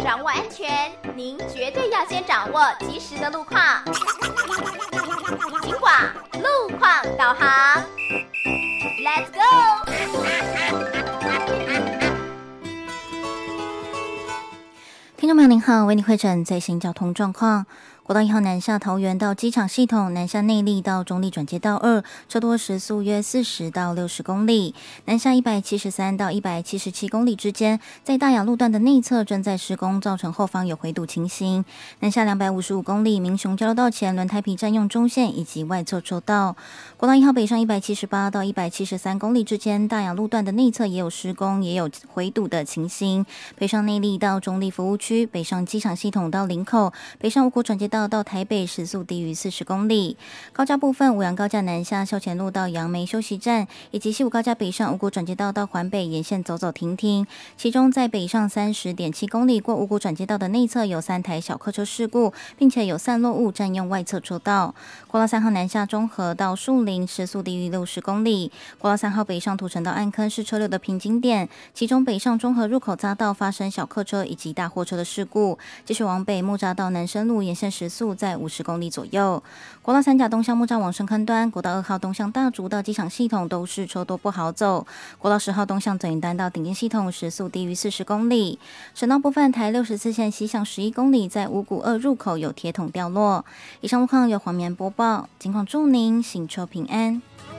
掌握安全，您绝对要先掌握及时的路况。警广路况导航 ，Let's go！ 听众朋友您好，为您汇诊最新交通状况。国道1号南下桃园到机场系统，南下内壢到中壢转接道2，车多时速约40到60公里；南下173到177公里之间，在大雅路段的内侧正在施工，造成后方有回堵情形。南下255公里，民雄交流道前轮胎皮占用中线以及外侧车道。国道1号北上178到173公里之间，大雅路段的内侧也有施工，也有回堵的情形。北上内壢到中壢服务区，北上机场系统到林口，北上五股转接到台北时速低于40公里。高架部分，五杨高架南下校前路到杨梅休息站，以及西武高架北上五股转接道到环北沿线走走停停。其中在北上30.7公里过五股转接道的内侧有3台小客车事故，并且有散落物占用外侧车道。国道3号南下中和到树林时速低于60公里。国道3号北上土城到暗坑是车流的瓶颈点，其中北上中和入口匝道发生小客车以及大货车的事故。继续往北木栅到南深路沿线时速在50公里左右。国道3甲东向木栅往深坑端，国道2号东向大竹到机场系统都是车多不好走。国道10号东向左营端到顶尖系统时速低于40公里。省道部分，台64线西向11公里，在五股2入口有铁桶掉落。以上路况由黄棉播报，警况祝您行车平安。